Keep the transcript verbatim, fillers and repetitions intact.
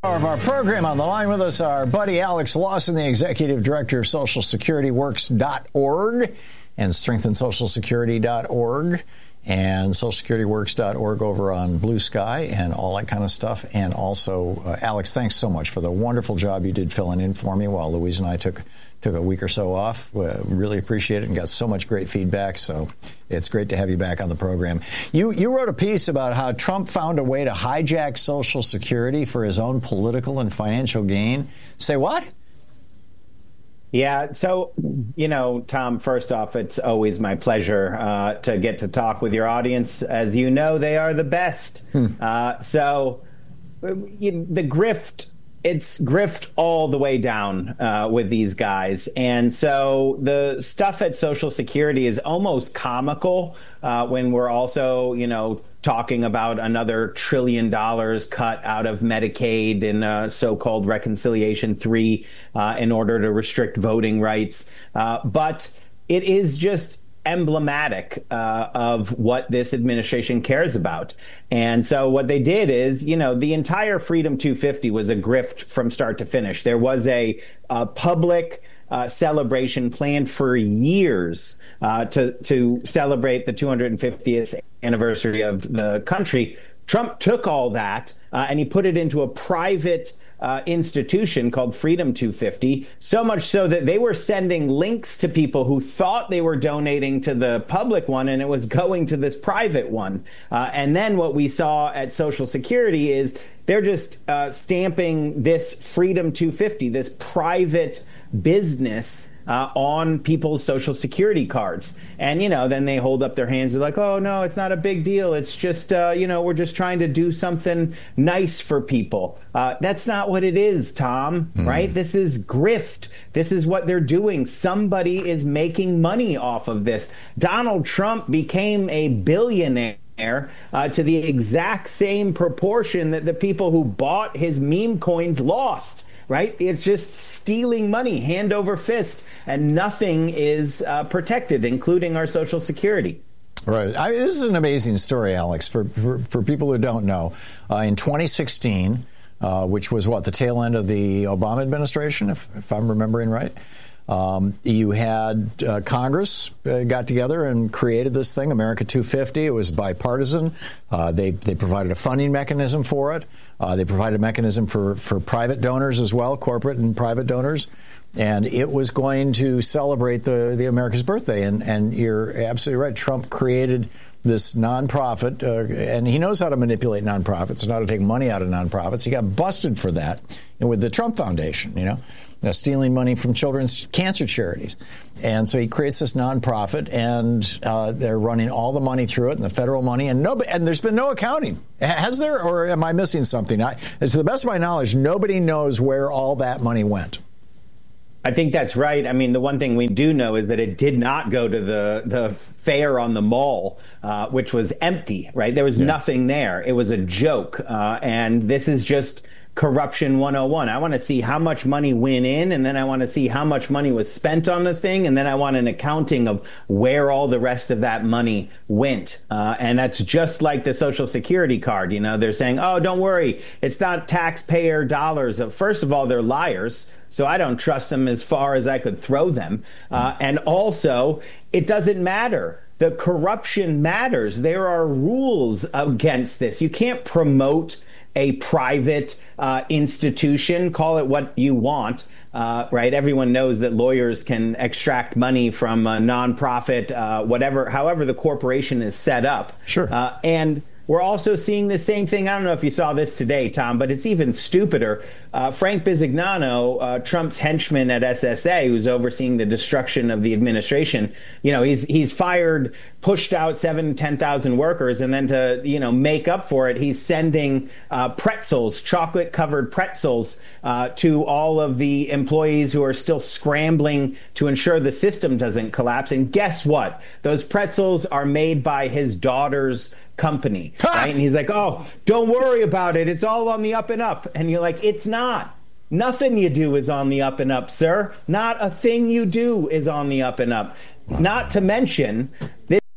Of our program on the line with us, our buddy Alex Lawson, the executive director of Social Security Works dot org and strengthen social security dot org and Social Security Works dot org over on Blue Sky and all that kind of stuff. And also, uh, Alex, thanks so much for the wonderful job you did filling in for me while Louise and I took took a week or so off. We really appreciate it and got so much great feedback. So it's great to have you back on the program. You you wrote a piece about how Trump found a way to hijack Social Security for his own political and financial gain. Say what? Yeah. So, you know, Tom, first off, it's always my pleasure uh, to get to talk with your audience. As you know, they are the best. Hmm. Uh, so you, the grift. It's grift all the way down uh, with these guys. And so the stuff at Social Security is almost comical uh, when we're also, you know, talking about another trillion dollars cut out of Medicaid in uh, so-called Reconciliation three uh, in order to restrict voting rights. Uh, but it is just emblematic uh, of what this administration cares about. And so what they did is, you know, the entire Freedom two fifty was a grift from start to finish. There was a, a public uh, celebration planned for years uh, to, to celebrate the two hundred fiftieth anniversary of the country. Trump took all that uh, and he put it into a private Uh, institution called Freedom two fifty, so much so that they were sending links to people who thought they were donating to the public one, and it was going to this private one. Uh, and then what we saw at Social Security is they're just uh, stamping this Freedom two fifty, this private business, Uh, on people's Social Security cards. And, you know, then they hold up their hands. They're like, oh, no, it's not a big deal. It's just, uh, you know, we're just trying to do something nice for people. Uh, that's not what it is, Tom, mm. right? This is grift. This is what they're doing. Somebody is making money off of this. Donald Trump became a billionaire Uh, to the exact same proportion that the people who bought his meme coins lost. Right? It's just stealing money hand over fist, and nothing is uh, protected, including our Social Security. Right. I, this is an amazing story, Alex, for, for, for people who don't know. Uh, in twenty sixteen, uh, which was what, the tail end of the Obama administration, if, if I'm remembering right, Um, you had uh, Congress uh, got together and created this thing, America two fifty. It was bipartisan. Uh, they they provided a funding mechanism for it. Uh, they provided a mechanism for, for private donors as well, corporate and private donors. And it was going to celebrate the, the America's birthday. And, and you're absolutely right. Trump created this nonprofit, uh, and he knows how to manipulate nonprofits and how to take money out of nonprofits. He got busted for that with the Trump Foundation, you know. Uh, stealing money from children's cancer charities. And so he creates this nonprofit, and uh, they're running all the money through it, and the federal money, and no, and there's been no accounting. Has there, or am I missing something? I, to the best of my knowledge, nobody knows where all that money went. I think that's right. I mean, the one thing we do know is that it did not go to the, the fair on the mall, uh, which was empty, right? There was yeah. nothing there. It was a joke. Uh, and this is just Corruption one oh one. I want to see how much money went in, and then I want to see how much money was spent on the thing, and then I want an accounting of where all the rest of that money went. Uh, and that's just like the Social Security card. You know, they're saying, oh, don't worry, it's not taxpayer dollars. First of all, they're liars, so I don't trust them as far as I could throw them. Uh, and also, it doesn't matter. The corruption matters. There are rules against this. You can't promote a private uh, institution, call it what you want, uh, right? Everyone knows that lawyers can extract money from a nonprofit, uh, whatever, however the corporation is set up. Sure. Uh, and we're also seeing the same thing. I don't know if you saw this today, Tom, but it's even stupider. Uh, Frank Bisignano, uh, Trump's henchman at S S A, who's overseeing the destruction of the administration, you know, he's he's fired, pushed out seven, ten thousand workers, and then to, you know, make up for it, he's sending uh, pretzels, chocolate-covered pretzels, uh, to all of the employees who are still scrambling to ensure the system doesn't collapse. And guess what? Those pretzels are made by his daughter's company, right? And he's like, oh, don't worry about it. It's all on the up and up. And you're like, it's not. Nothing you do is on the up and up, sir. Not a thing you do is on the up and up. Not to mention, this